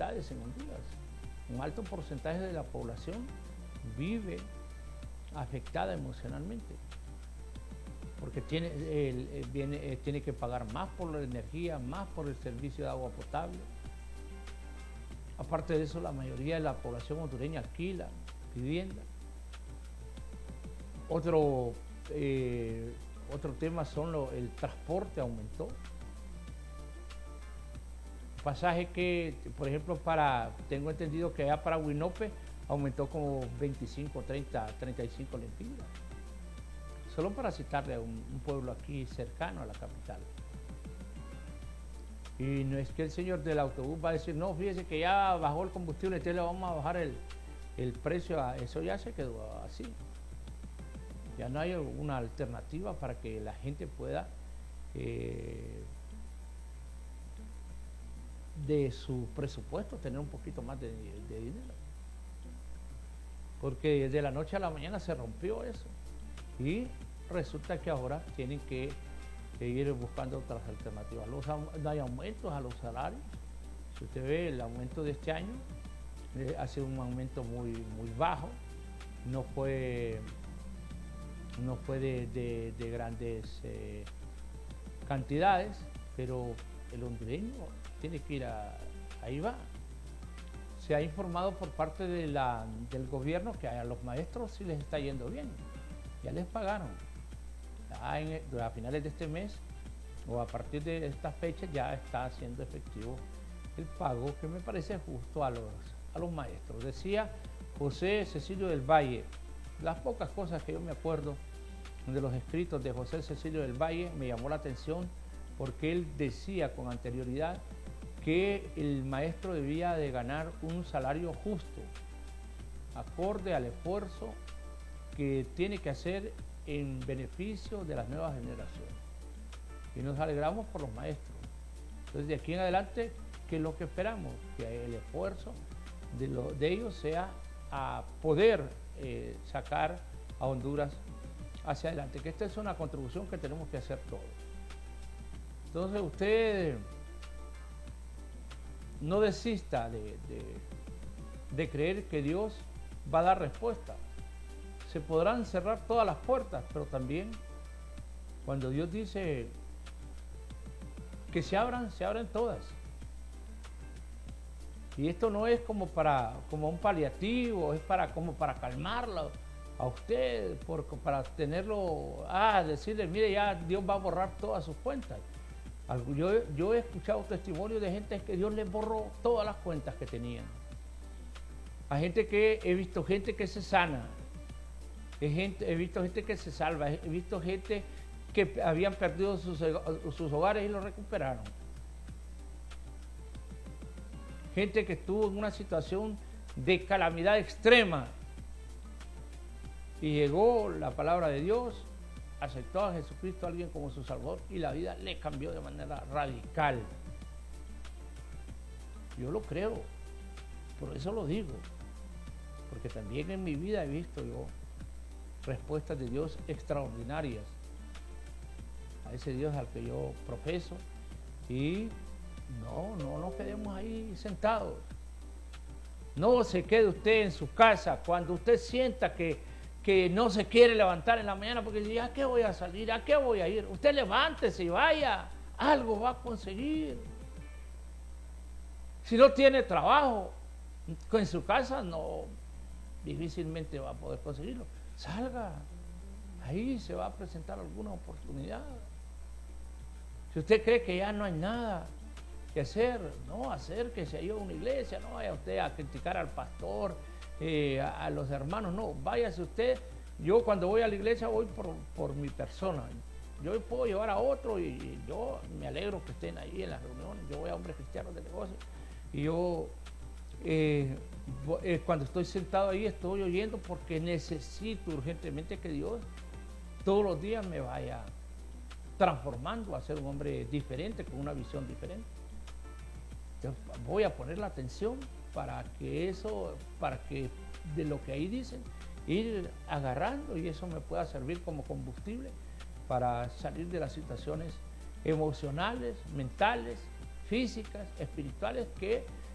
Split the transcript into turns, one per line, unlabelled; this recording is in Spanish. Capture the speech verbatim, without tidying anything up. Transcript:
dificultades en Honduras. Un alto porcentaje de la población vive afectada emocionalmente, porque tiene, el, el, viene, eh, tiene que pagar más por la energía, más por el servicio de agua potable. Aparte de eso, la mayoría de la población hondureña alquila vivienda. Otro, eh, otro tema son lo, el transporte aumentó. Pasaje que, por ejemplo, para, tengo entendido que allá para Huinope aumentó como veinticinco, treinta, treinta y cinco lempiras. Solo para citarle a un, un pueblo aquí cercano a la capital. Y no es que el señor del autobús va a decir, no, fíjese que ya bajó el combustible, entonces le vamos a bajar el, el precio a eso. Ya se quedó así. Ya no hay una alternativa para que la gente pueda eh, de su presupuesto tener un poquito más de, de dinero, porque de la noche a la mañana se rompió eso y resulta que ahora tienen que, que ir buscando otras alternativas. Los, no hay aumentos a los salarios. Si usted ve el aumento de este año, eh, ha sido un aumento muy, muy bajo, no fue, no fue de, de, de grandes eh, cantidades, pero el hondureño tiene que ir a, ahí va. Se ha informado por parte de la, del gobierno que a los maestros sí les está yendo bien, ya les pagaron. Ya en, a finales de este mes o a partir de esta fecha ya está haciendo efectivo el pago, que me parece justo a los, a los maestros. Decía José Cecilio del Valle, las pocas cosas que yo me acuerdo de los escritos de José Cecilio del Valle me llamó la atención, porque él decía con anterioridad que el maestro debía de ganar un salario justo, acorde al esfuerzo que tiene que hacer en beneficio de las nuevas generaciones. Y nos alegramos por los maestros. Entonces, de aquí en adelante, ¿qué es lo que esperamos? Que el esfuerzo de, lo, de ellos sea a poder eh, sacar a Honduras hacia adelante, que esta es una contribución que tenemos que hacer todos. Entonces, usted no desista de, de, de creer que Dios va a dar respuesta. Se podrán cerrar todas las puertas, pero también cuando Dios dice que se abran, se abren todas. Y esto no es como para como un paliativo, es para como para calmarlo a usted, por, para tenerlo, ah, decirle, mire, ya Dios va a borrar todas sus cuentas. Yo, yo he escuchado testimonios de gente que Dios les borró todas las cuentas que tenían. A gente que he visto gente que se sana, he, gente, he visto gente que se salva, he visto gente que habían perdido sus, sus hogares y los recuperaron. Gente que estuvo en una situación de calamidad extrema y llegó la palabra de Dios, aceptó a Jesucristo, a alguien como su Salvador, y la vida le cambió de manera radical. Yo lo creo, por eso lo digo, porque también en mi vida he visto yo respuestas de Dios extraordinarias a ese Dios al que yo profeso. Y no, no nos quedemos ahí sentados. No se quede usted en su casa cuando usted sienta que, que no se quiere levantar en la mañana porque dice, ¿a qué voy a salir? ¿A qué voy a ir? Usted levántese y vaya, algo va a conseguir. Si no tiene trabajo en su casa, no, difícilmente va a poder conseguirlo. Salga, ahí se va a presentar alguna oportunidad. Si usted cree que ya no hay nada que hacer, no, acérquese ahí a una iglesia, no vaya usted a criticar al pastor, eh, a, a los hermanos, no, váyase usted. Yo cuando voy a la iglesia voy por, por mi persona. Yo puedo llevar a otro y, y yo me alegro que estén ahí en las reuniones. Yo voy a hombres cristianos de negocios y yo eh, eh, cuando estoy sentado ahí estoy oyendo porque necesito urgentemente que Dios todos los días me vaya transformando a ser un hombre diferente, con una visión diferente. Entonces, voy a poner la atención para que eso, para que de lo que ahí dicen, ir agarrando y eso me pueda servir como combustible para salir de las situaciones emocionales, mentales, físicas, espirituales que